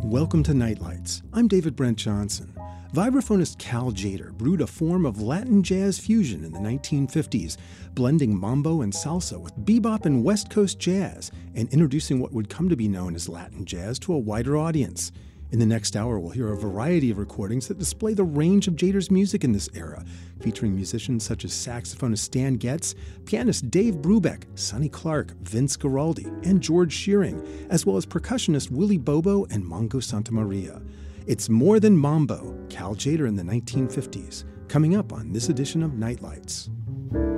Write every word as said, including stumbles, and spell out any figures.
Welcome to Nightlights. I'm David Brent Johnson. Vibraphonist Cal Tjader brewed a form of Latin jazz fusion in the nineteen fifties, blending mambo and salsa with bebop and West Coast jazz, and introducing what would come to be known as Latin jazz to a wider audience. In the next hour, we'll hear a variety of recordings that display the range of Tjader's music in this era, featuring musicians such as saxophonist Stan Getz, pianist Dave Brubeck, Sonny Clark, Vince Guaraldi, and George Shearing, as well as percussionist Willie Bobo and Mongo Santamaria. It's More Than Mambo, Cal Tjader in the nineteen fifties, coming up on this edition of Nightlights.